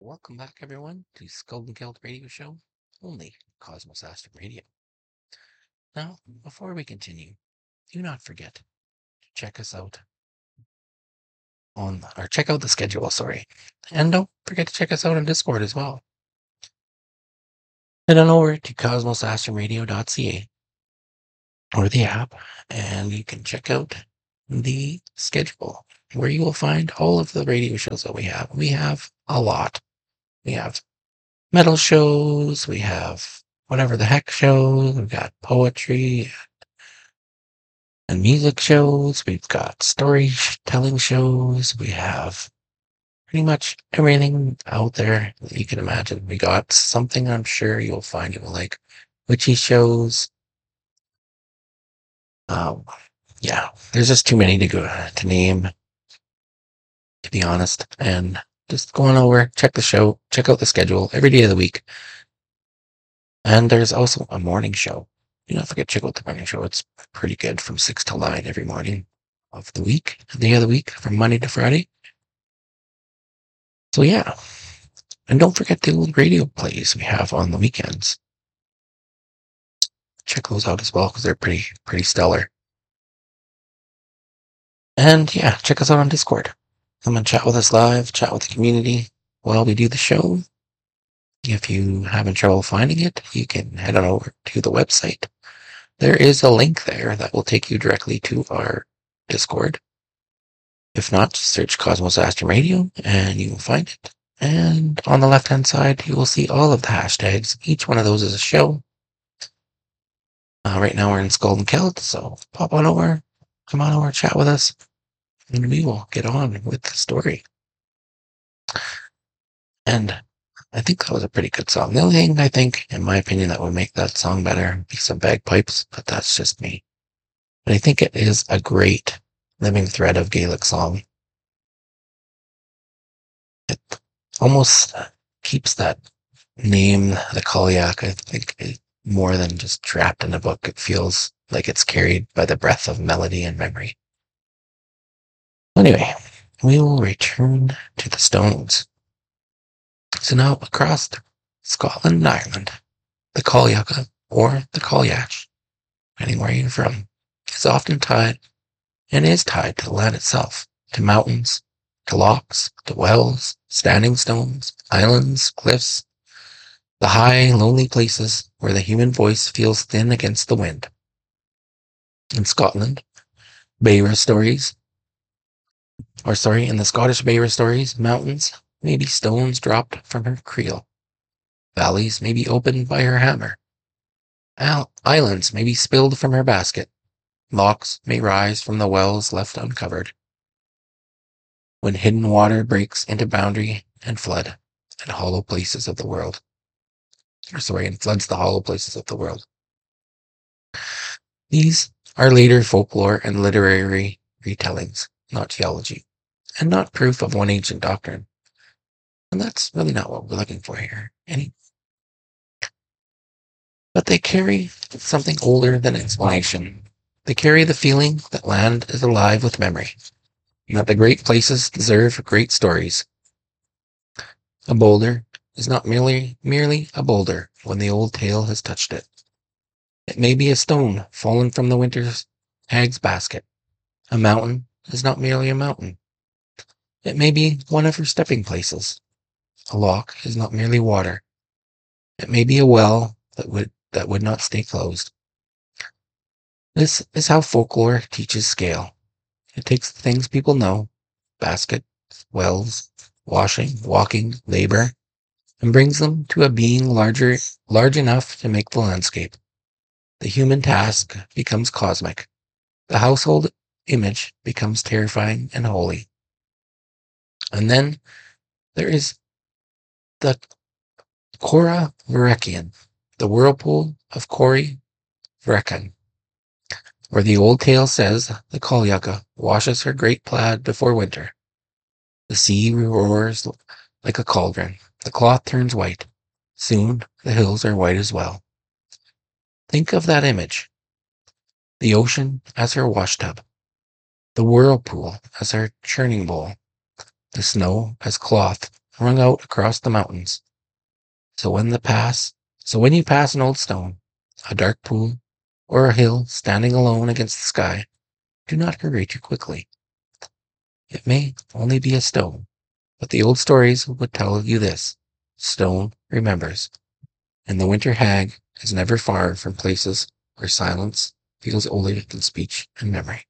Welcome back, everyone, to Skull and Kelt Radio Show, only Cosmos Astrum Radio. Now, before we continue, do not forget to check us out check out the schedule, and don't forget to check us out on Discord as well. Head on over to cosmosastrumradio.ca or the app, and you can check out the schedule where you will find all of the radio shows that we have. We have a lot. We have metal shows, we have whatever the heck shows, we've got poetry and music shows, we've got storytelling shows, we have pretty much everything out there that you can imagine. We got something I'm sure you'll find you will like. Witchy shows. Yeah, there's just too many to name, to be honest. And just go on over, check the show, check out the schedule every day of the week. And there's also a morning show. Do not forget to check out the morning show. It's pretty good from 6 till 9 every morning of the week, the day of the week, from Monday to Friday. So yeah. And don't forget the old radio plays we have on the weekends. Check those out as well because they're pretty stellar. And yeah, check us out on Discord. Come and chat with us live, chat with the community while we do the show. If you having trouble finding it, you can head on over to the website. There is a link there that will take you directly to our Discord. If not, just search Cosmos Astrum Radio and you will find it. And on the left-hand side, you will see all of the hashtags. Each one of those is a show. Right now we're in Skull and Kelt, so pop on over, come on over, chat with us, and we will get on with the story. And I think that was a pretty good song. The only thing I think, in my opinion, that would make that song better would be some bagpipes, but that's just me. But I think it is a great living thread of Gaelic song. It almost keeps that name, the Cailleach, I think, more than just trapped in a book. It feels like it's carried by the breath of melody and memory. Anyway, we will return to the Stones. So now across Scotland and Ireland, the Cailleach, or the Cailleach, depending where you're from, is often tied to the land itself, to mountains, to lochs, to wells, standing stones, islands, cliffs, the high, lonely places where the human voice feels thin against the wind. In Scotland, in the Scottish Beira stories, mountains may be stones dropped from her creel. Valleys may be opened by her hammer. Islands may be spilled from her basket. Lochs may rise from the wells left uncovered. When hidden water breaks into boundary and flood and hollow places of the world. And floods the hollow places of the world. These are later folklore and literary retellings, not theology, and not proof of one ancient doctrine. And that's really not what we're looking for here. But they carry something older than explanation. They carry the feeling that land is alive with memory, and that the great places deserve great stories. A boulder is not merely a boulder when the old tale has touched it. It may be a stone fallen from the winter's hag's basket. A mountain is not merely a mountain. It may be one of her stepping places. A loch is not merely water. It may be a well that would not stay closed. This is how folklore teaches scale. It takes the things people know, basket, wells, washing, walking, labor, and brings them to a being large enough to make the landscape. The human task becomes cosmic. The household image becomes terrifying and holy. And then there is the Cora Vrekian, the whirlpool of Cori Vrekan, where the old tale says the Cailleach washes her great plaid before winter. The sea roars like a cauldron. The cloth turns white. Soon the hills are white as well. Think of that image. The ocean as her washtub. The whirlpool as her churning bowl. The snow as cloth rung out across the mountains. So when you pass an old stone, a dark pool, or a hill standing alone against the sky, do not hurry too quickly. It may only be a stone, but the old stories would tell you this: stone remembers, and the winter hag is never far from places where silence feels older than speech and memory.